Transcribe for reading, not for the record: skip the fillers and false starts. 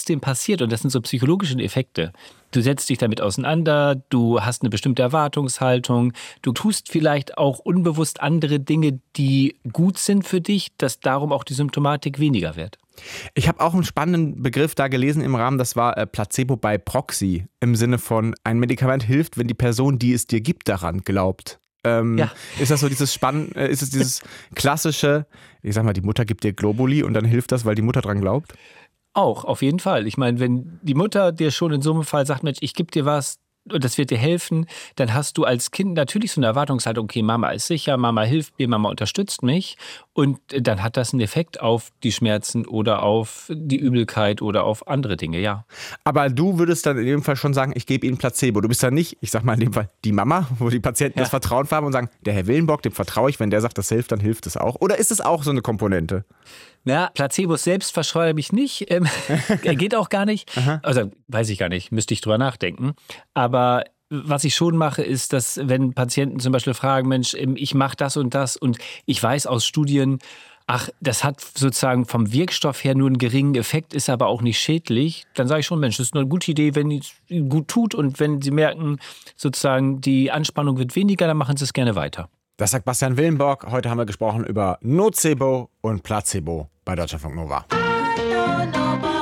trotzdem passiert, und das sind so psychologische Effekte. Du setzt dich damit auseinander, du hast eine bestimmte Erwartungshaltung, du tust vielleicht auch unbewusst andere Dinge, die gut sind für dich, dass darum auch die Symptomatik weniger wird. Ich habe auch einen spannenden Begriff da gelesen im Rahmen, das war Placebo by Proxy, im Sinne von, ein Medikament hilft, wenn die Person, die es dir gibt, daran glaubt. Ja. Ist das so ist es dieses klassische, ich sag mal, die Mutter gibt dir Globuli und dann hilft das, weil die Mutter dran glaubt? Auch, auf jeden Fall. Ich meine, wenn die Mutter dir schon in so einem Fall sagt, Mensch, ich gebe dir was und das wird dir helfen, dann hast du als Kind natürlich so eine Erwartungshaltung, okay, Mama ist sicher, Mama hilft mir, Mama unterstützt mich, und dann hat das einen Effekt auf die Schmerzen oder auf die Übelkeit oder auf andere Dinge, ja. Aber du würdest dann in dem Fall schon sagen, ich gebe ihnen Placebo. Du bist dann nicht, ich sag mal in dem Fall, die Mama, wo die Patienten das Vertrauen haben und sagen, der Herr Willenbock, dem vertraue ich, wenn der sagt, das hilft, dann hilft es auch. Oder ist es auch so eine Komponente? Na, Placebos selbst verschreibe ich nicht. Geht auch gar nicht. Also weiß ich gar nicht, müsste ich drüber nachdenken. Aber was ich schon mache, ist, dass wenn Patienten zum Beispiel fragen, Mensch, ich mache das und ich weiß aus Studien, ach, das hat sozusagen vom Wirkstoff her nur einen geringen Effekt, ist aber auch nicht schädlich, dann sage ich schon, Mensch, das ist eine gute Idee, wenn es Ihnen gut tut, und wenn Sie merken, sozusagen die Anspannung wird weniger, dann machen Sie es gerne weiter. Das sagt Bastian Willenbock. Heute haben wir gesprochen über Nocebo und Placebo bei Deutschlandfunk Nova. I don't know,